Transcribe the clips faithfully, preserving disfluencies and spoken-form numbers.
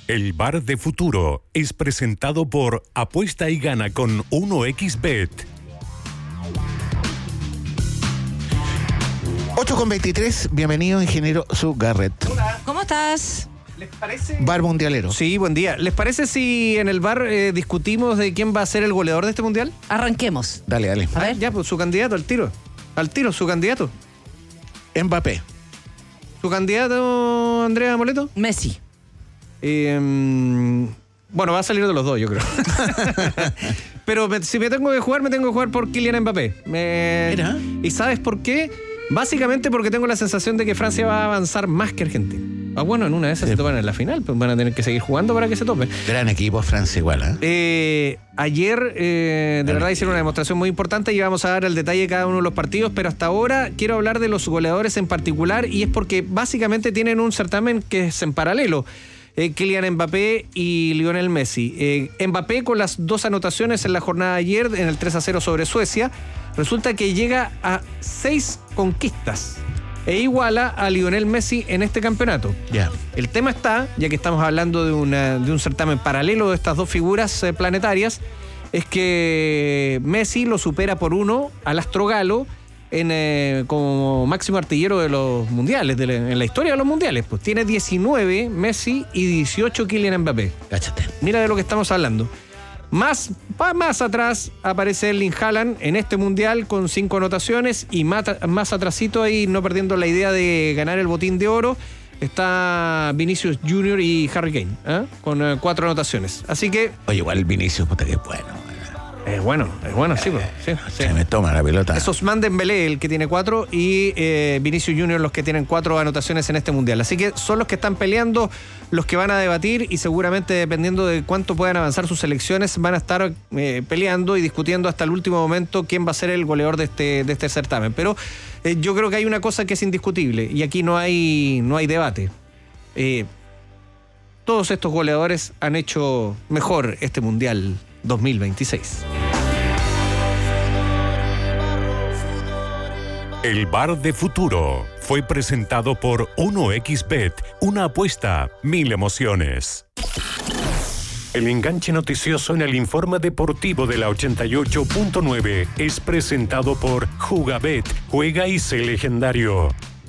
El Bar de Futuro es presentado por Apuesta y Gana con uno equis bet. ocho con veintitrés, bienvenido, ingeniero Zugarret. Hola. ¿Cómo estás? ¿Les parece? Bar mundialero. Sí, buen día. ¿Les parece si en el bar eh, discutimos de quién va a ser el goleador de este mundial? Arranquemos. Dale, dale. A ver. Ah, ya, pues su candidato, al tiro. Al tiro, su candidato. Mbappé. ¿Su candidato, Andrea Moleto? Messi. Eh, bueno, va a salir de los dos, yo creo. Pero me, si me tengo que jugar, me tengo que jugar por Kylian Mbappé. Me, Mira. ¿Y sabes por qué? Básicamente porque tengo la sensación de que Francia va a avanzar más que Argentina. Ah, bueno, en una de esas Sí. se topan en la final, pues van a tener que seguir jugando para que se tope. Gran equipo, Francia igual, ¿eh? Eh, ayer, eh, de Gran verdad, equipo. hicieron una demostración muy importante y vamos a dar el detalle de cada uno de los partidos, pero hasta ahora quiero hablar de los goleadores en particular y es porque básicamente tienen un certamen que es en paralelo. Eh, Kylian Mbappé y Lionel Messi. Eh, Mbappé con las dos anotaciones en la jornada de ayer en el tres a cero sobre Suecia, resulta que llega a seis conquistas e iguala a Lionel Messi en este campeonato. Ya. El tema está, ya que estamos hablando de, una, de un certamen paralelo de estas dos figuras eh, planetarias, es que Messi lo supera por uno al astro galo en, eh, como máximo artillero de los mundiales, de la, en la historia de los mundiales. Pues tiene diecinueve Messi y dieciocho Kylian Mbappé. Cáchate. Mira de lo que estamos hablando. Más, más atrás aparece Erling Haaland en este mundial con cinco anotaciones y más, más atrasito ahí, no perdiendo la idea de ganar el botín de oro, está Vinicius Junior y Harry Kane, ¿eh? con eh, cuatro anotaciones. Así que Oye, igual el Vinicius, puta que es bueno. es bueno, es bueno, sí, pues, sí, sí. Se me toma la pelota. Es Ousmane Dembélé el que tiene cuatro y eh, Vinicius Junior los que tienen cuatro anotaciones en este mundial. Así que son los que están peleando, los que van a debatir y seguramente dependiendo de cuánto puedan avanzar sus selecciones van a estar eh, peleando y discutiendo hasta el último momento quién va a ser el goleador de este, de este certamen. Pero eh, yo creo que hay una cosa que es indiscutible y aquí no hay, no hay debate. Eh, todos estos goleadores han hecho mejor este mundial dos mil veintiséis. El Bar de Futuro fue presentado por uno equis bet, una apuesta, mil emociones. El enganche noticioso en el informe deportivo de la ochenta y ocho punto nueve es presentado por Jugabet, juega y sé legendario.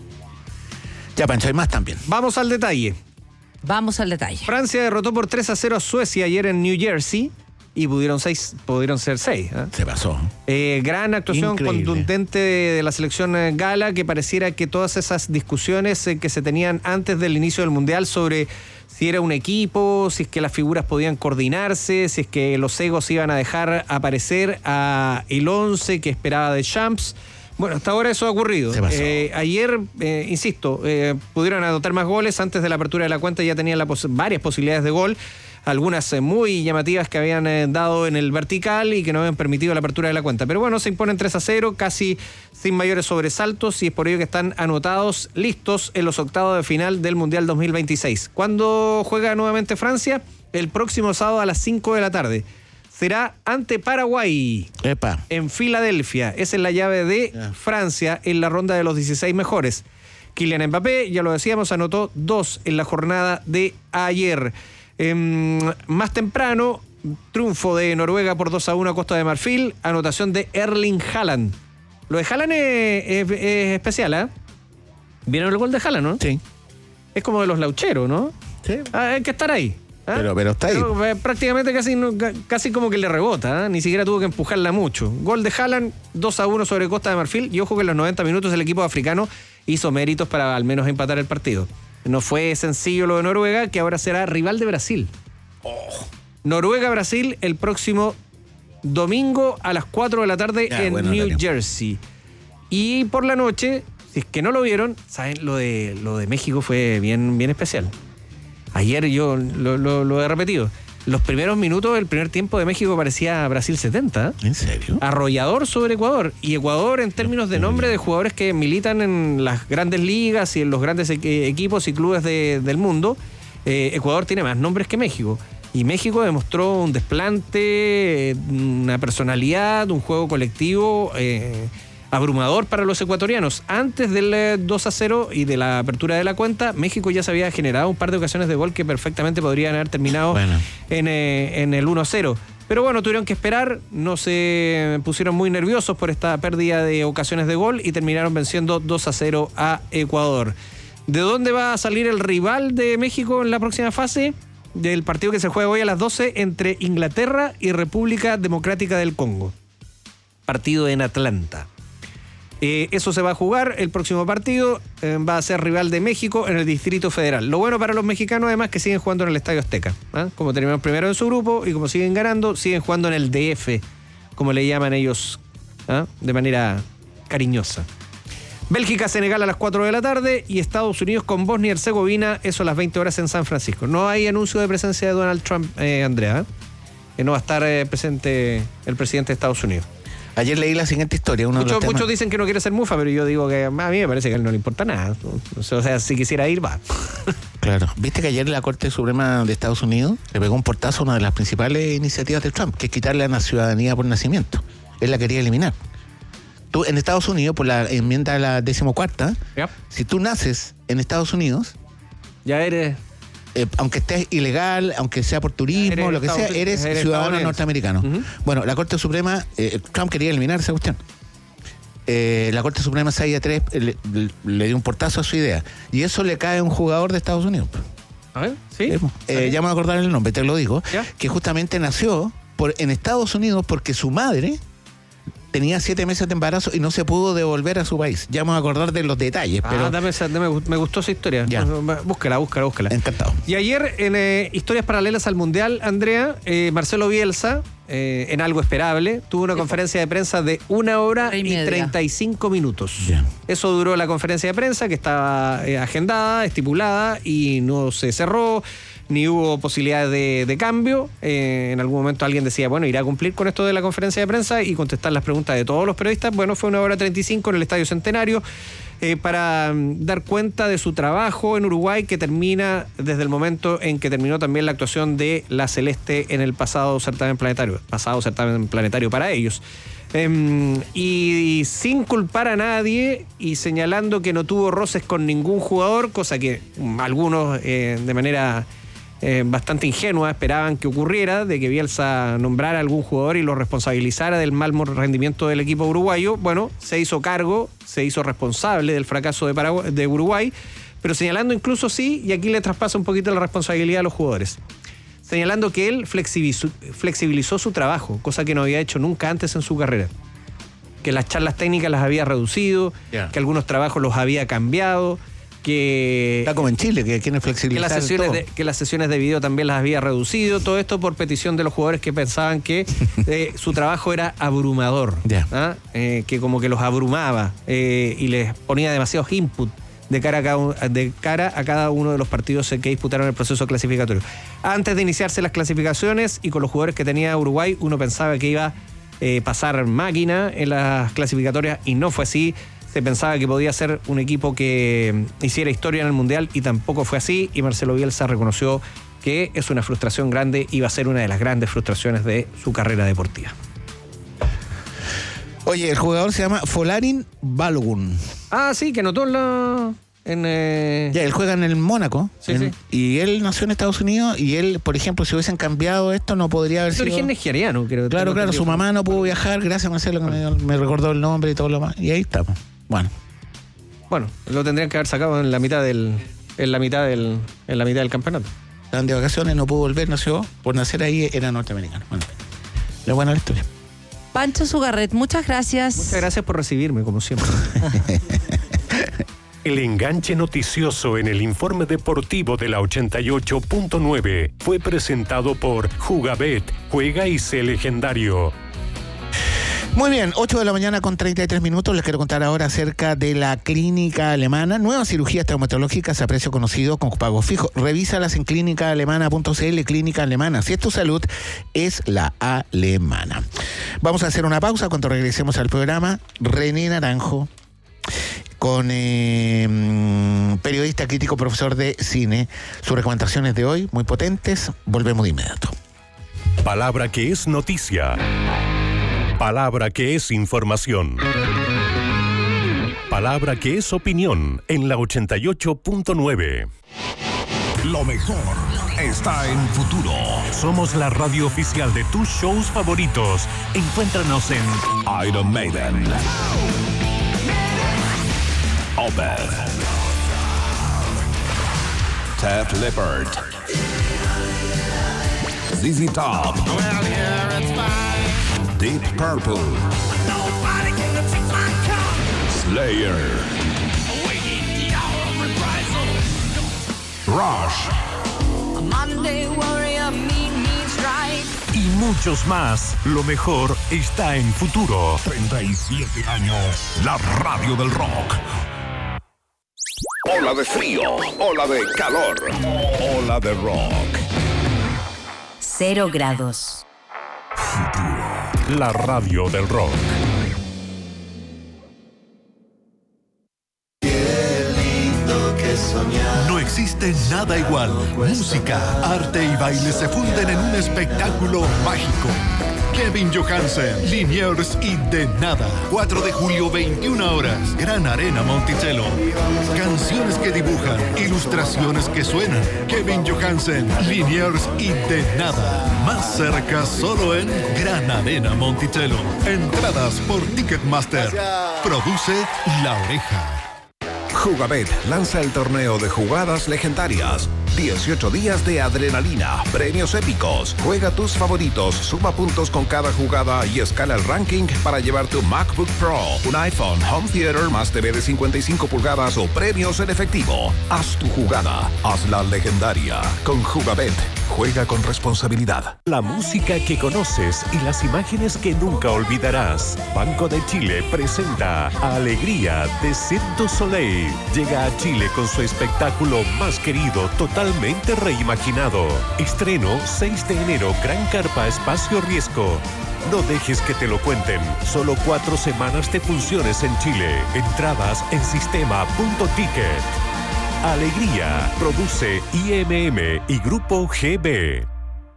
Ya, Pancho, hay más también. Vamos al detalle. Vamos al detalle. Francia derrotó por tres a cero a Suecia ayer en New Jersey y pudieron, seis, pudieron ser seis. ¿eh? Se pasó. Eh, gran actuación Increíble. contundente de, de la selección eh, gala, que pareciera que todas esas discusiones eh, que se tenían antes del inicio del Mundial sobre si era un equipo, si es que las figuras podían coordinarse, si es que los egos iban a dejar aparecer a el once que esperaba de Champs. Bueno, hasta ahora eso ha ocurrido. Se pasó. Eh, ayer, eh, insisto, eh, pudieron anotar más goles. Antes de la apertura de la cuenta ya tenían la pos- varias posibilidades de gol. Algunas eh, muy llamativas que habían eh, dado en el vertical y que no habían permitido la apertura de la cuenta. Pero bueno, se imponen tres a cero, casi sin mayores sobresaltos, y es por ello que están anotados, listos en los octavos de final del Mundial dos mil veintiséis. ¿Cuándo juega nuevamente Francia? El próximo sábado a las cinco de la tarde. Será ante Paraguay Epa. en Filadelfia. Esa es la llave de Ya. Francia en la ronda de los dieciséis mejores. Kylian Mbappé, ya lo decíamos, anotó dos en la jornada de ayer. Eh, más temprano, triunfo de Noruega por dos a uno a Costa de Marfil, anotación de Erling Haaland. Lo de Haaland es, es- es especial, ¿eh? ¿Vieron el gol de Haaland, no? Sí. Es como de los laucheros, ¿no? Sí. Ah, hay que estar ahí. ¿ah? Pero, pero está ahí. Pero, eh, prácticamente casi, no- ca- casi como que le rebota, ¿eh? Ni siquiera tuvo que empujarla mucho. Gol de Haaland, dos a uno sobre Costa de Marfil, y ojo que en los noventa minutos el equipo africano hizo méritos para al menos empatar el partido. No fue sencillo lo de Noruega, que ahora será rival de Brasil. Noruega-Brasil el próximo domingo a las cuatro de la tarde Ya, en bueno, New horario. Jersey. Y por la noche, si es que no lo vieron, ¿saben? Lo de, lo de México fue bien, bien especial. Ayer yo lo, lo- lo he repetido. Los primeros minutos del primer tiempo de México parecía Brasil setenta. ¿eh? ¿En serio? Arrollador sobre Ecuador. Y Ecuador, en términos de nombre de jugadores que militan en las grandes ligas y en los grandes equ- equipos y clubes de- del mundo, eh, Ecuador tiene más nombres que México. Y México demostró un desplante, eh, una personalidad, un juego colectivo eh, abrumador para los ecuatorianos. Antes del eh, dos a cero y de la apertura de la cuenta, México ya se había generado un par de ocasiones de gol que perfectamente podrían haber terminado Bueno. en, eh, en el uno a cero. Pero bueno, tuvieron que esperar, no se pusieron muy nerviosos por esta pérdida de ocasiones de gol y terminaron venciendo dos a cero a Ecuador. ¿De dónde va a salir el rival de México en la próxima fase? Del partido que se juega hoy a las doce entre Inglaterra y República Democrática del Congo. Partido en Atlanta. Eh, eso se va a jugar, el próximo partido eh, va a ser rival de México en el Distrito Federal. Lo bueno para los mexicanos además que siguen jugando en el Estadio Azteca, ¿eh? Como terminaron primero en su grupo y como siguen ganando, siguen jugando en el D F, como le llaman ellos, ¿eh? De manera cariñosa. Bélgica-Senegal a las cuatro de la tarde y Estados Unidos con Bosnia y Herzegovina, eso a las veinte horas en San Francisco. No hay anuncio de presencia de Donald Trump, eh, Andrea, ¿eh? Que no va a estar eh, presente el presidente de Estados Unidos. Ayer leí la siguiente historia. Uno Muchos, de los muchos temas... dicen que no quiere ser mufa, pero yo digo que a mí me parece que a él no le importa nada. O sea, si quisiera ir, va. Claro. ¿Viste que ayer la Corte Suprema de Estados Unidos le pegó un portazo a una de las principales iniciativas de Trump, que es quitarle la ciudadanía por nacimiento? Él la quería eliminar. Tú, en Estados Unidos, por la enmienda a la decimocuarta, Yep. si tú naces en Estados Unidos, Ya eres... eh, aunque estés ilegal, aunque sea por turismo, Eres lo que sea, estadoun- eres eres ciudadano estadounidense. norteamericano. Ujú. Bueno, la Corte Suprema, eh, Trump quería eliminar esa cuestión. Eh, la Corte Suprema seis a tres le, le- le dio un portazo a su idea. Y eso le cae a un jugador de Estados Unidos. A ver, ¿sí? Eh, eh, ya me voy a acordar el nombre, te lo digo. ¿Ya? Que justamente nació por, en Estados Unidos porque su madre tenía siete meses de embarazo y no se pudo devolver a su país. Ya me voy a acordar de los detalles, Ah, pero dame esa- dame- me gustó esa historia. Ya. Búscala, búscala, búscala. encantado. Y ayer, en eh, Historias Paralelas al Mundial, Andrea, eh, Marcelo Bielsa, eh, en algo esperable, tuvo una conferencia de prensa de una hora Hora y y media. treinta y cinco minutos. Bien. Eso duró la conferencia de prensa, que estaba eh, agendada, estipulada, y no se cerró, ni hubo posibilidad de, de cambio. Eh, en algún momento alguien decía, bueno, irá a cumplir con esto de la conferencia de prensa y contestar las preguntas de todos los periodistas. Bueno, fue una hora treinta y cinco en el Estadio Centenario. Eh, para mm, dar cuenta de su trabajo en Uruguay, que termina desde el momento en que terminó también la actuación de la Celeste en el pasado certamen planetario, pasado certamen planetario para ellos. Em, y, y sin culpar a nadie y señalando que no tuvo roces con ningún jugador, cosa que mm, algunos eh, de manera eh, bastante ingenua esperaban que ocurriera, de que Bielsa nombrara a algún jugador y lo responsabilizara del mal rendimiento del equipo uruguayo. Bueno, se hizo cargo, se hizo responsable del fracaso de, Paraguay, de Uruguay, pero señalando incluso sí, y aquí le traspasa un poquito la responsabilidad a los jugadores, señalando que él flexibilizó, flexibilizó su trabajo, cosa que no había hecho nunca antes en su carrera. Que las charlas técnicas las había reducido, Yeah. que algunos trabajos los había cambiado, que... Está como en Chile, que quieren Que flexibilizar las, sesiones todo. de, que las sesiones de video también las había reducido, todo esto por petición de los jugadores que pensaban que eh, su trabajo era abrumador, Ya. ¿ah? Eh, que como que los abrumaba eh, y les ponía demasiados input de cara, a cada, un- de cara a cada uno de los partidos que disputaron el proceso clasificatorio. Antes de iniciarse las clasificaciones y con los jugadores que tenía Uruguay, uno pensaba que iba a eh, pasar máquina en las clasificatorias y no fue así. Se pensaba que podía ser un equipo que hiciera historia en el Mundial y tampoco fue así, y Marcelo Bielsa reconoció que es una frustración grande y va a ser una de las grandes frustraciones de su carrera deportiva. Oye, el jugador se llama Folarin Balogun. Ah, sí, que anotó en la... En, eh, Ya, él juega en el Mónaco. Sí, en- sí. Y él nació en Estados Unidos y él, por ejemplo, si hubiesen cambiado esto, no podría haber es de sido... origen nigeriano, creo. Claro, tengo claro, su entendido. mamá no pudo viajar, gracias Marcelo que me, me recordó el nombre y todo lo más. Y ahí estamos. Bueno, Bueno, lo tendrían que haber sacado en la mitad del... En la mitad del, en la mitad del campeonato. estaban de vacaciones, no pudo volver, nació. Por nacer ahí era norteamericano. Bueno, es buena la historia. Pancho Sugarret, muchas gracias. Muchas gracias por recibirme, como siempre. El enganche noticioso en el informe deportivo de la ochenta y ocho punto nueve fue presentado por Jugabet, juega y sé legendario. Muy bien, ocho de la mañana con treinta y tres minutos. Les quiero contar ahora acerca de la clínica alemana. Nuevas cirugías traumatológicas a precio conocido con pago fijo. Revísalas en clínica alemana punto c l, Clínica Alemana. Si es tu salud, es la alemana. Vamos a hacer una pausa. Cuando regresemos al programa, René Naranjo, con eh, periodista, crítico, profesor de cine. Sus recomendaciones de hoy, muy potentes. Volvemos de inmediato. Palabra que es noticia. Palabra que es información. Palabra que es opinión en la ochenta y ocho punto nueve. Lo mejor está en Futuro. Somos la radio oficial de tus shows favoritos. Encuéntranos en Iron Maiden, Opeth, Def Leppard, Z Z Top, Deep Purple, Slayer, Rush y muchos más. Lo mejor está en Futuro. treinta y siete años, la radio del rock. Ola de frío, ola de calor, ola de rock. Cero grados. Futuro, la radio del rock. No existe nada igual. Música, arte y baile se funden en un espectáculo mágico. Kevin Johansen, Liniers y De Nada. cuatro de julio, veintiuna horas. Gran Arena Monticello. Canciones que dibujan, ilustraciones que suenan. Kevin Johansen, Liniers y De Nada. Más cerca solo en Gran Arena Monticello. Entradas por Ticketmaster. Produce La Oreja. Jugabet lanza el torneo de jugadas legendarias. dieciocho días de adrenalina, premios épicos. Juega tus favoritos, suma puntos con cada jugada y escala el ranking para llevar tu MacBook Pro, un iPhone, home theater más T V de cincuenta y cinco pulgadas o premios en efectivo. Haz tu jugada, hazla legendaria. Con Jugabet, juega con responsabilidad. La música que conoces y las imágenes que nunca olvidarás. Banco de Chile presenta Alegría de Cirque du Soleil. Llega a Chile con su espectáculo más querido, totalmente reimaginado. Estreno seis de enero, Gran Carpa Espacio Riesgo. No dejes que te lo cuenten. Solo cuatro semanas de funciones en Chile. Entradas en sistema punto ticket. Alegría. Produce I M M y Grupo G B.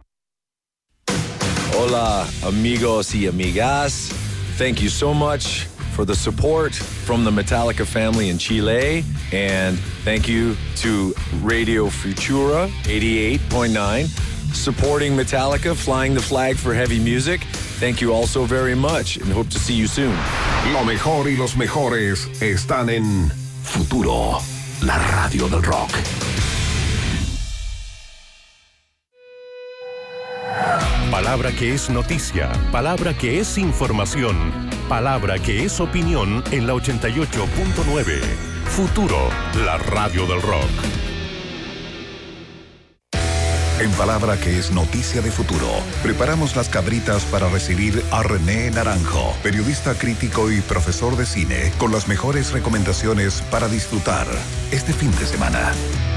Hola, amigos y amigas. Thank you so much for the support from the Metallica family in Chile. And thank you to Radio Futura eighty-eight point nine, supporting Metallica, flying the flag for heavy music. Thank you all so very much and hope to see you soon. Lo mejor y los mejores están en Futuro, la radio del rock. Palabra que es noticia, palabra que es información, palabra que es opinión en la ochenta y ocho punto nueve. Futuro, la radio del rock. En Palabra que es noticia de Futuro, preparamos las cabritas para recibir a René Naranjo, periodista crítico y profesor de cine, con las mejores recomendaciones para disfrutar este fin de semana.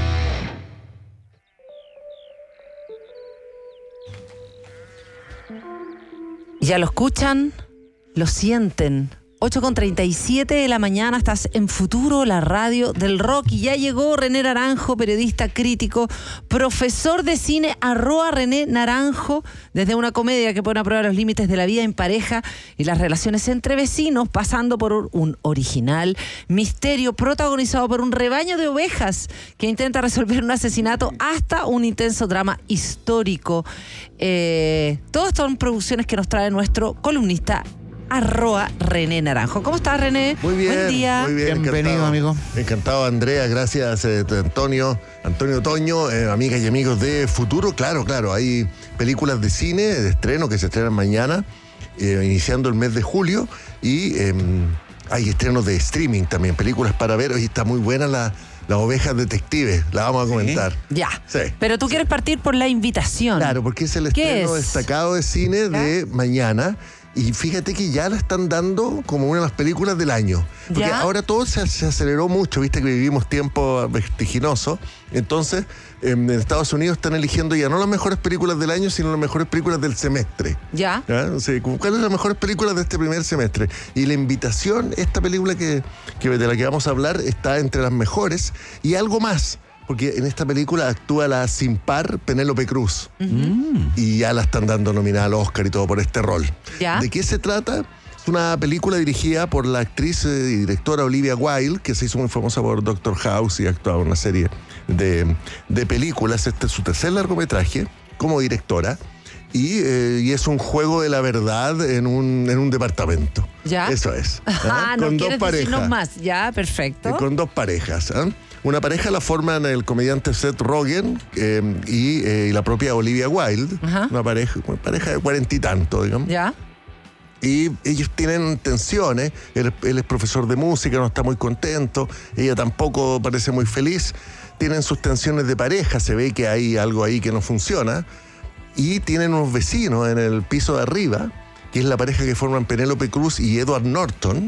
Ya lo escuchan, lo sienten. ocho con treinta y siete de la mañana, estás en Futuro, la radio del rock. Y ya llegó René Naranjo, periodista crítico, profesor de cine, arroba René Naranjo, desde una comedia que pone a prueba los límites de la vida en pareja y las relaciones entre vecinos, pasando por un original misterio protagonizado por un rebaño de ovejas que intenta resolver un asesinato, hasta un intenso drama histórico. Eh, todas son producciones que nos trae nuestro columnista arroba René Naranjo. ¿Cómo estás, René? Muy bien. Buen día. Muy bien. Bienvenido, encantado, amigo. Encantado, Andrea. Gracias, eh, Antonio. Antonio Toño, eh, amigas y amigos de Futuro. Claro, claro. Hay películas de cine, de estreno, que se estrenan mañana, eh, iniciando el mes de julio. Y eh, hay estrenos de streaming también, películas para ver. Hoy está muy buena la... Las ovejas detectives, la vamos a comentar. ¿Sí? Ya. Sí. Pero tú quieres partir por la invitación. Claro, porque es el estreno es? destacado de cine de mañana. Y fíjate que ya la están dando como una de las películas del año. Porque ¿Ya? ahora todo se, se aceleró mucho, viste que vivimos tiempos vertiginosos. Entonces, en Estados Unidos están eligiendo ya no las mejores películas del año, sino las mejores películas del semestre. ¿Ya? ¿Ya? O sea, ¿cuáles son las mejores películas de este primer semestre? Y La Invitación, esta película que, que de la que vamos a hablar, está entre las mejores. Y algo más, porque en esta película actúa la sin par Penélope Cruz. Uh-huh. Y ya la están dando nominada al Oscar y todo por este rol. ¿Ya? ¿De qué se trata? Es una película dirigida por la actriz eh, y directora Olivia Wilde, que se hizo muy famosa por Doctor House y ha actuado en una serie de, de películas. Este es su tercer largometraje como directora. Y, eh, y es un juego de la verdad en un, en un departamento. ¿Ya? Eso es. Ah, no con dos quieres parejas. decirnos más. Ya, perfecto. Eh, con dos parejas. ¿eh? Una pareja la forman el comediante Seth Rogen eh, y, eh, y la propia Olivia Wilde. Ajá. Una pareja, una pareja de cuarenta y tanto, digamos. Ya. Y ellos tienen tensiones. Él, él es profesor de música, no está muy contento. Ella tampoco parece muy feliz. Tienen sus tensiones de pareja. Se ve que hay algo ahí que no funciona. Y tienen unos vecinos en el piso de arriba, que es la pareja que forman Penélope Cruz y Edward Norton,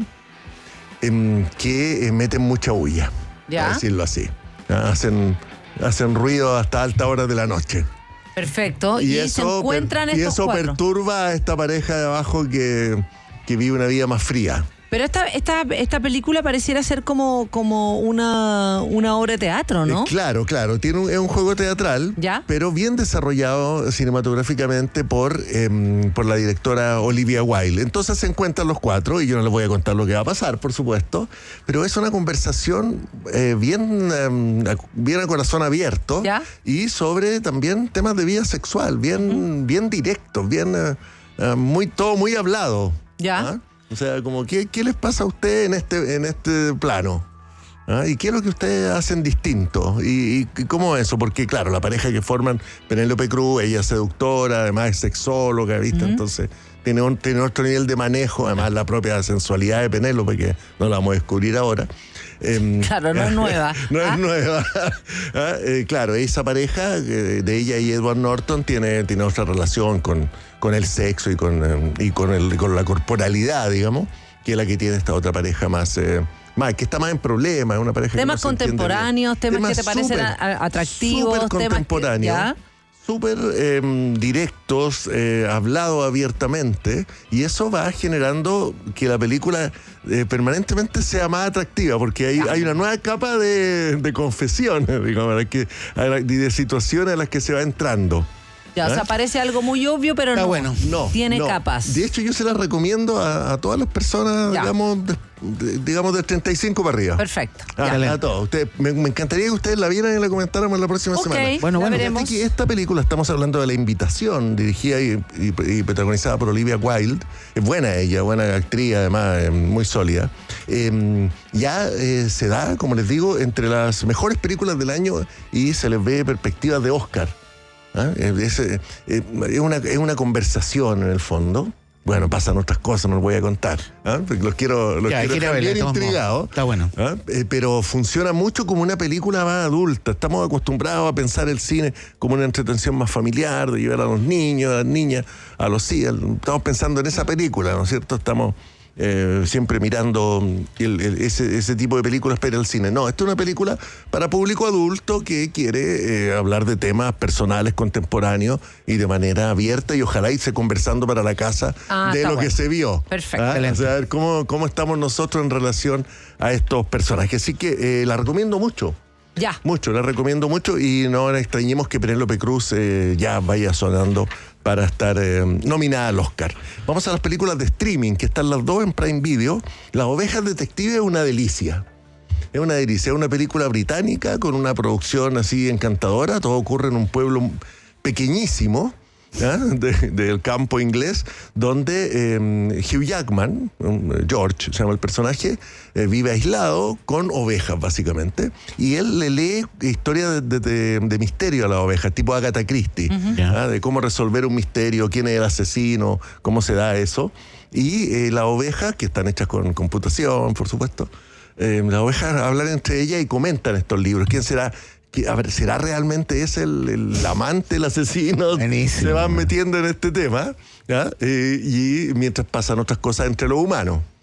eh, que eh, meten mucha bulla, ¿Ya? para decirlo así. ¿Ah? Hacen, hacen ruido hasta altas horas de la noche. Perfecto. Y, y se encuentran per, Y estos eso cuatro. perturba a esta pareja de abajo que, que vive una vida más fría. Pero esta, esta, esta película pareciera ser como, como una, una obra de teatro, ¿no? Eh, claro, claro. Tiene un, es un juego teatral, ¿Ya? pero bien desarrollado cinematográficamente por, eh, por la directora Olivia Wilde. Entonces se encuentran los cuatro, y yo no les voy a contar lo que va a pasar, por supuesto, pero es una conversación eh, bien, eh, bien a corazón abierto. ¿Ya? Y sobre también temas de vida sexual, bien, uh-huh. bien directos, bien, eh, eh, muy, todo muy hablado. ¿Ya? ¿Ah? O sea, como, ¿qué, qué les pasa a usted en este, en este plano? ¿Ah? ¿Y qué es lo que ustedes hacen distinto? ¿Y, y, y cómo eso? Porque, claro, la pareja que forman, Penélope Cruz, ella es seductora, además es sexóloga, ¿viste? Uh-huh. Entonces, tiene, un, tiene otro nivel de manejo, además la propia sensualidad de Penélope, que no la vamos a descubrir ahora. Eh, claro, no es nueva. no ¿Ah? es nueva. ¿Ah? Eh, claro, esa pareja eh, de ella y Edward Norton tiene, tiene otra relación con, con el sexo y con, eh, y con, el, con la corporalidad, digamos, que es la que tiene esta otra pareja más... Eh, Más, que está más en problemas, es una pareja temas que no contemporáneos, temas, temas que te parecen super, a, atractivos, súper contemporáneos, súper eh, directos, eh, hablado abiertamente, y eso va generando que la película eh, permanentemente sea más atractiva, porque hay, hay una nueva capa de, de confesiones, digamos, que, de situaciones a las que se va entrando. Ya, ¿eh? O sea, parece algo muy obvio, pero Está no, bueno. no. Tiene no. capas. De hecho, yo se las recomiendo a, a todas las personas, ya. digamos, de, de, digamos, del treinta y cinco para arriba. Perfecto. Ah, a todos. Usted, me, me encantaría que ustedes la vieran y la comentáramos la próxima okay, semana. Bueno, bueno. veremos. Que esta película, estamos hablando de La Invitación, dirigida y, y, y protagonizada por Olivia Wilde. Es buena ella, buena actriz, además, eh, muy sólida. Eh, ya eh, se da, como les digo, entre las mejores películas del año y se les ve perspectivas de Oscar. ¿Ah? Es, es, es, una, es una conversación en el fondo. Bueno, pasan otras cosas, no les voy a contar. ¿Ah? Los quiero, los ya, quiero dejar verle, bien intrigados. Está bueno. ¿Ah? Eh, pero funciona mucho como una película más adulta. Estamos acostumbrados a pensar el cine como una entretención más familiar, de llevar a los niños, a las niñas, a los hijos. Estamos pensando en esa película, ¿no es cierto? Estamos... Eh, siempre mirando el, el, ese, ese tipo de películas para el cine. No, esta es una película para público adulto que quiere eh, hablar de temas personales, contemporáneos y de manera abierta, y ojalá irse conversando para la casa ah, de lo bueno. que se vio. Perfecto. ¿Ah? O sea, a ver cómo, cómo estamos nosotros en relación a estos personajes. Así que eh, la recomiendo mucho. Ya. Mucho, la recomiendo mucho, y no extrañemos que Penélope Cruz eh, ya vaya sonando para estar eh, nominada al Oscar. Vamos a las películas de streaming, que están las dos en Prime Video. Las Ovejas Detectives es una delicia. Es una delicia, es una película británica con una producción así encantadora. Todo ocurre en un pueblo pequeñísimo, ¿eh? de, del campo inglés, donde eh, Hugh Jackman, George se llama el personaje, eh, vive aislado con ovejas básicamente, y él le lee historias de, de, de misterio a las ovejas, tipo Agatha Christie, uh-huh. ¿eh? de cómo resolver un misterio, quién es el asesino, cómo se da eso, y eh, las ovejas, que están hechas con computación, por supuesto, eh, las ovejas hablan entre ellas y comentan estos libros. ¿Quién será? A ver, ¿será realmente ese el, el amante, el asesino? Buenísimo. Se van metiendo en este tema, ¿ya? Eh, y mientras pasan otras cosas entre los humanos.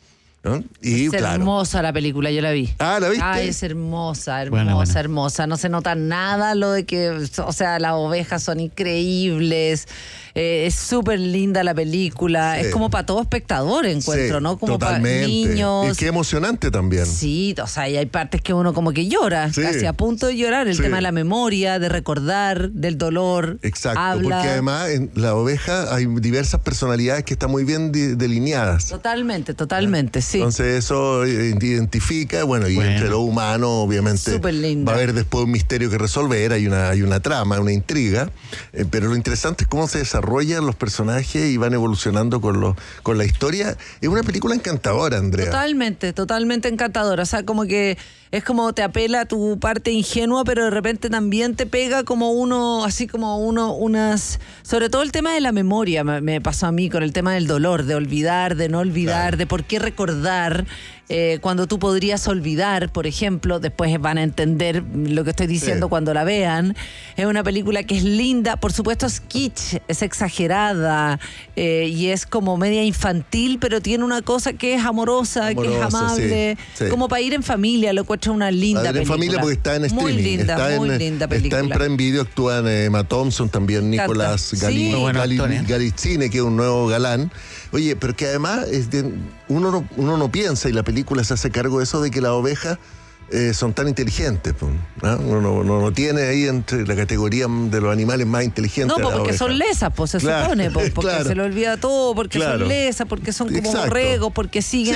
¿no? Y es claro. hermosa la película, yo la vi. Ah, ¿la viste? Ay, es hermosa, hermosa, Buena, buena. hermosa. No se nota nada lo de que, o sea, las ovejas son increíbles. Eh, es súper linda la película. Sí. Es como para todo espectador, encuentro, Sí, ¿no? Como para totalmente. niños. Y qué emocionante también. Sí, o sea, y hay partes que uno como que llora, Sí. casi a punto de llorar. El Sí. tema de la memoria, de recordar, del dolor. Exacto, habla. porque además en la oveja hay diversas personalidades que están muy bien de- delineadas. Totalmente, totalmente, sí. Entonces eso eh, identifica, bueno, y Bueno. entre lo humano, obviamente, Súper linda. va a haber después un misterio que resolver, hay una, hay una trama, una intriga, eh, pero lo interesante es cómo se desarrollan los personajes y van evolucionando con, lo, con la historia. Es una película encantadora, Andrea. Totalmente, totalmente encantadora. O sea, como que es como te apela a tu parte ingenua, pero de repente también te pega como uno, así como uno, unas... Sobre todo el tema de la memoria me, me pasó a mí con el tema del dolor, de olvidar, de no olvidar, Claro. de por qué recordar. Eh, cuando tú podrías olvidar, por ejemplo, después van a entender lo que estoy diciendo Sí. cuando la vean. Es una película que es linda, por supuesto es kitsch, es exagerada eh, y es como media infantil, pero tiene una cosa que es amorosa, que es Amorosa, amable, sí, sí. como para ir en familia, lo encuentro una linda A ver, en película. familia porque está en streaming. Muy linda, está muy en, linda Está película. en Prime Video, actúan eh, Emma Thompson, también encanta. Nicolás Gali, Sí. Muy buenos Gali- actores. Galitzine, que es un nuevo galán. Oye, pero que además es de- uno, no, uno no piensa, y la película se hace cargo de eso, de que las ovejas eh, son tan inteligentes. pues, ¿no? Uno no, no, no tiene ahí entre la categoría de los animales más inteligentes. No, pues la porque oveja. son lesas, pues se Claro, supone, pues, porque claro. se le olvida todo, porque Claro. son lesas, porque son como Exacto. borregos, porque siguen